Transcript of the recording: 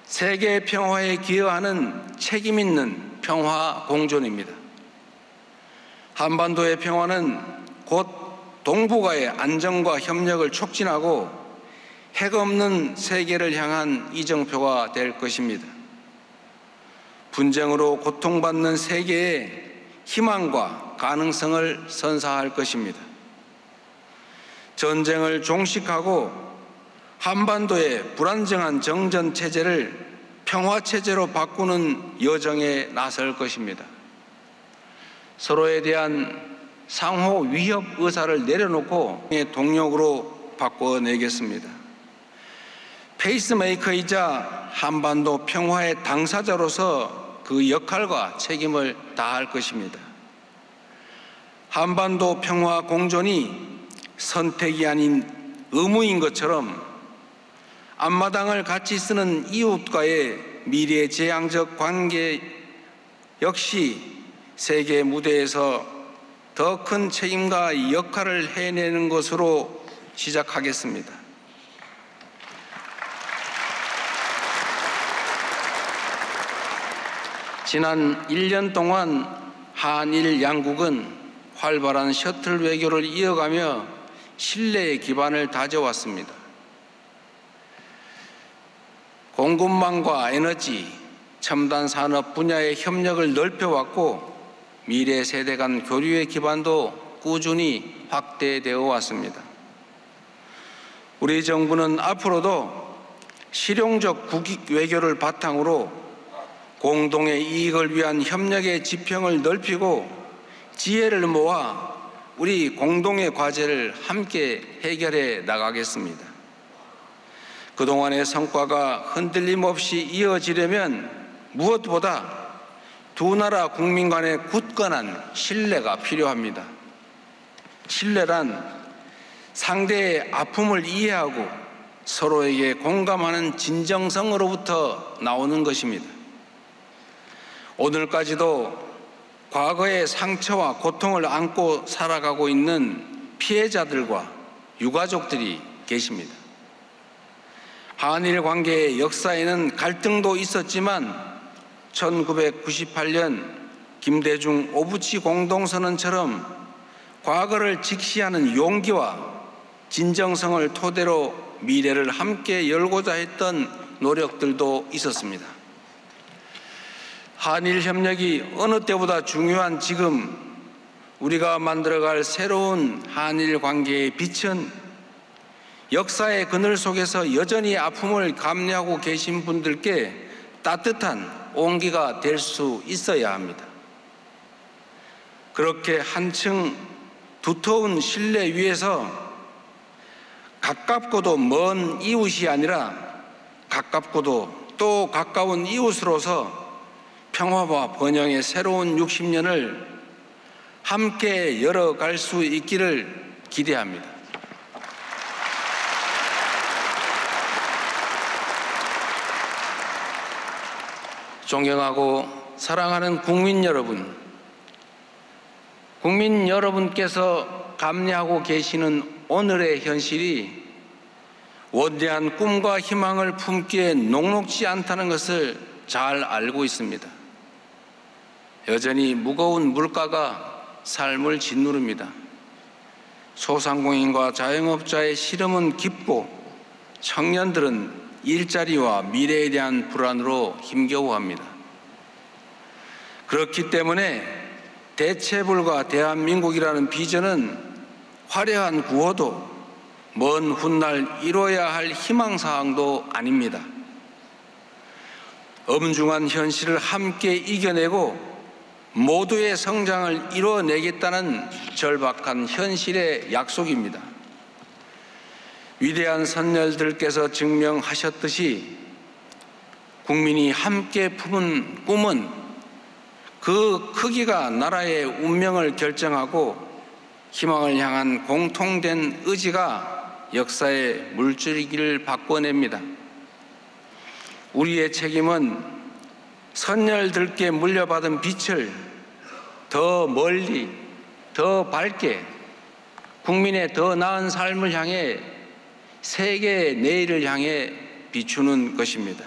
세계 평화에 기여하는 책임 있는 평화 공존입니다. 한반도의 평화는 곧 동북아의 안정과 협력을 촉진하고 핵 없는 세계를 향한 이정표가 될 것입니다. 분쟁으로 고통받는 세계에 희망과 가능성을 선사할 것입니다. 전쟁을 종식하고 한반도의 불안정한 정전체제를 평화체제로 바꾸는 여정에 나설 것입니다. 서로에 대한 상호 위협 의사를 내려놓고 동력으로 바꿔내겠습니다. 페이스메이커이자 한반도 평화의 당사자로서 그 역할과 책임을 다할 것입니다. 한반도 평화 공존이 선택이 아닌 의무인 것처럼 앞마당을 같이 쓰는 이웃과의 미래지향적 관계 역시 세계 무대에서 더 큰 책임과 역할을 해내는 것으로 시작하겠습니다. 지난 1년 동안 한일 양국은 활발한 셔틀 외교를 이어가며 신뢰의 기반을 다져왔습니다. 공급망과 에너지, 첨단 산업 분야의 협력을 넓혀왔고 미래 세대 간 교류의 기반도 꾸준히 확대되어 왔습니다. 우리 정부는 앞으로도 실용적 국익 외교를 바탕으로 공동의 이익을 위한 협력의 지평을 넓히고 지혜를 모아 우리 공동의 과제를 함께 해결해 나가겠습니다. 그동안의 성과가 흔들림 없이 이어지려면 무엇보다 두 나라 국민 간의 굳건한 신뢰가 필요합니다. 신뢰란 상대의 아픔을 이해하고 서로에게 공감하는 진정성으로부터 나오는 것입니다. 오늘까지도 과거의 상처와 고통을 안고 살아가고 있는 피해자들과 유가족들이 계십니다. 한일 관계의 역사에는 갈등도 있었지만 1998년 김대중 오부치 공동선언처럼 과거를 직시하는 용기와 진정성을 토대로 미래를 함께 열고자 했던 노력들도 있었습니다. 한일 협력이 어느 때보다 중요한 지금 우리가 만들어갈 새로운 한일 관계의 빛은 역사의 그늘 속에서 여전히 아픔을 감내하고 계신 분들께 따뜻한 온기가 될 수 있어야 합니다. 그렇게 한층 두터운 신뢰 위에서 가깝고도 먼 이웃이 아니라 가깝고도 또 가까운 이웃으로서 평화와 번영의 새로운 60년을 함께 열어갈 수 있기를 기대합니다. 존경하고 사랑하는 국민 여러분께서 감내하고 계시는 오늘의 현실이 원대한 꿈과 희망을 품기에 녹록지 않다는 것을 잘 알고 있습니다. 여전히 무거운 물가가 삶을 짓누릅니다. 소상공인과 자영업자의 시름은 깊고 청년들은 일자리와 미래에 대한 불안으로 힘겨워합니다. 그렇기 때문에 대체불가 대한민국이라는 비전은 화려한 구호도 먼 훗날 이뤄야 할 희망사항도 아닙니다. 엄중한 현실을 함께 이겨내고 모두의 성장을 이뤄내겠다는 절박한 현실의 약속입니다. 위대한 선열들께서 증명하셨듯이 국민이 함께 품은 꿈은 그 크기가 나라의 운명을 결정하고 희망을 향한 공통된 의지가 역사의 물줄기를 바꿔냅니다. 우리의 책임은 선열들께 물려받은 빛을 더 멀리, 더 밝게 국민의 더 나은 삶을 향해 세계의 내일을 향해 비추는 것입니다.